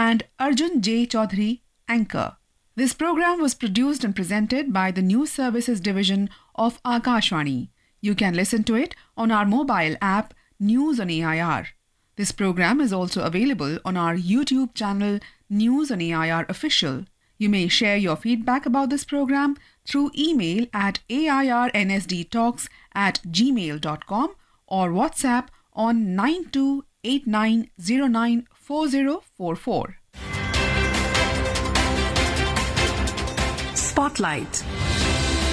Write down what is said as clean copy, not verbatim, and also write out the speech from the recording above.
and Arjun J. Chaudhary, anchor. This program was produced and presented by the News Services Division of Akashvani. You can listen to it on our mobile app News on AIR. This program is also available on our YouTube channel News on AIR Official. You may share your feedback about this program through email at airnsdtalks@gmail.com or WhatsApp on 9289094044. Spotlight.